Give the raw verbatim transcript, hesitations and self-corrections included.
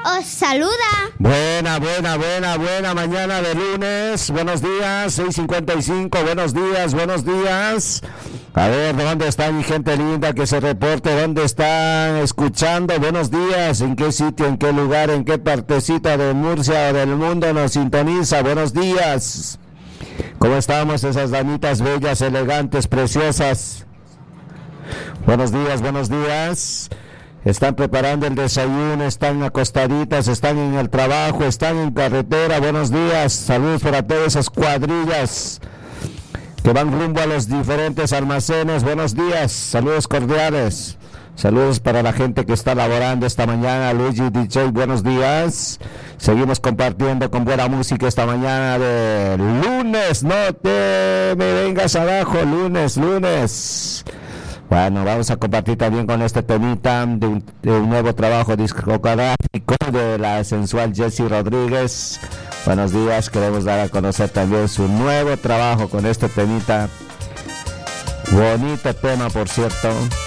os saluda. Buena, buena, buena, buena mañana de lunes. Buenos días, seis cincuenta y cinco. Buenos días, buenos días. A ver, ¿dónde está mi gente linda que se reporte? ¿Dónde están escuchando? Buenos días. ¿En qué sitio, en qué lugar, en qué partecita de Murcia o del mundo nos sintoniza? Buenos días. ¿Cómo estamos esas damitas bellas, elegantes, preciosas? Buenos días, buenos días. Están preparando el desayuno, están acostaditas, están en el trabajo, están en carretera. Buenos días. Saludos para todas esas cuadrillas que van rumbo a los diferentes almacenes. Buenos días, saludos cordiales. Saludos para la gente que está laborando esta mañana. Luigi D J, buenos días. Seguimos compartiendo con buena música esta mañana de lunes. No te me vengas abajo, lunes, lunes. Bueno, vamos a compartir también con este temita de un, de un nuevo trabajo discográfico de la sensual Jessie Rodríguez. Buenos días, queremos dar a conocer también su nuevo trabajo con este temita. Bonito tema, por cierto.